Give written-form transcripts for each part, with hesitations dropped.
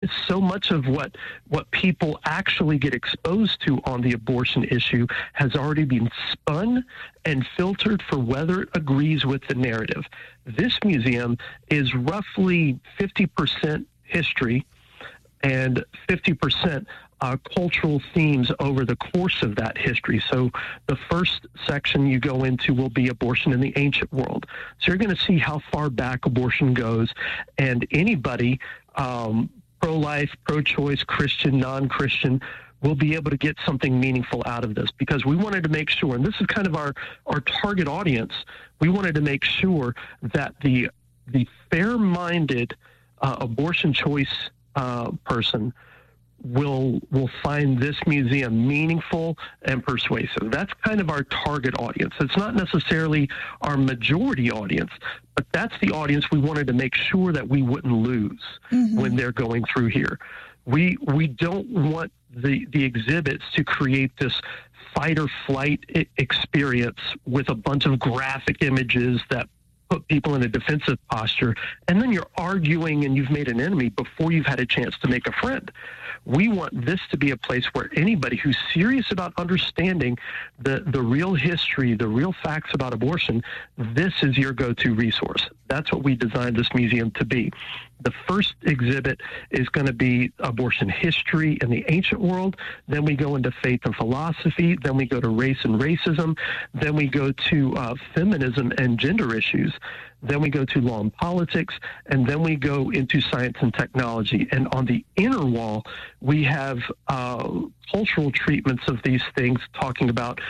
so much of what people actually get exposed to on the abortion issue has already been spun and filtered for whether it agrees with the narrative. This museum is roughly 50% history and 50% cultural themes over the course of that history. So the first section you go into will be abortion in the ancient world. So you're going to see how far back abortion goes, and anybody, pro-life, pro-choice, Christian, non-Christian, will be able to get something meaningful out of this, because we wanted to make sure, and this is kind of our target audience, we wanted to make sure that the fair-minded abortion choice person will find this museum meaningful and persuasive. That's kind of our target audience. It's not necessarily our majority audience, but that's the audience we wanted to make sure that we wouldn't lose when they're going through here. We don't want the exhibits to create this fight or flight experience with a bunch of graphic images that put people in a defensive posture, and then you're arguing and you've made an enemy before you've had a chance to make a friend. We want this to be a place where anybody who's serious about understanding the real history, the real facts about abortion, this is your go-to resource. That's what we designed this museum to be. The first exhibit is going to be abortion history in the ancient world. Then we go into faith and philosophy. Then we go to race and racism. Then we go to feminism and gender issues. Then we go to law and politics. And then we go into science and technology. And on the inner wall, we have cultural treatments of these things, talking about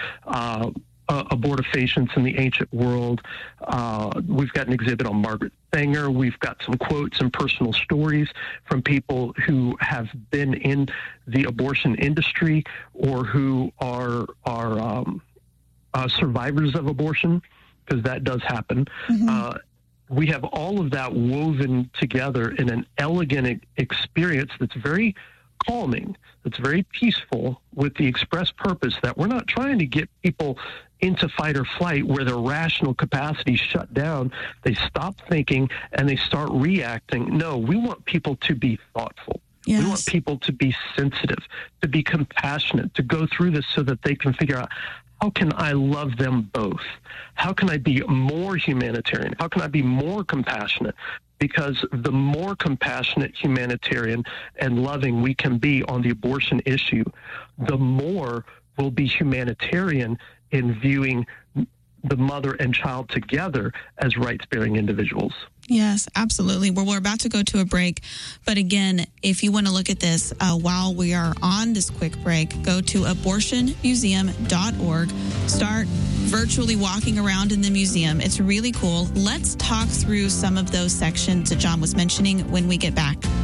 abortifacients in the ancient world. We've got an exhibit on Margaret Sanger. We've got some quotes and personal stories from people who have been in the abortion industry or who are survivors of abortion, because that does happen. We have all of that woven together in an elegant experience that's very calming, that's very peaceful, with the express purpose that we're not trying to get people into fight or flight where their rational capacity shut down, they stop thinking and they start reacting. No, we want people to be thoughtful. Yes. We want people to be sensitive, to be compassionate, to go through this so that they can figure out, how can I love them both? How can I be more humanitarian? How can I be more compassionate? Because the more compassionate, humanitarian, and loving we can be on the abortion issue, the more we'll be humanitarian in viewing the mother and child together as rights-bearing individuals. Yes, absolutely. Well, we're about to go to a break. But again, if you want to look at this while we are on this quick break, go to abortionmuseum.org. Start virtually walking around in the museum. It's really cool. Let's talk through some of those sections that John was mentioning when we get back.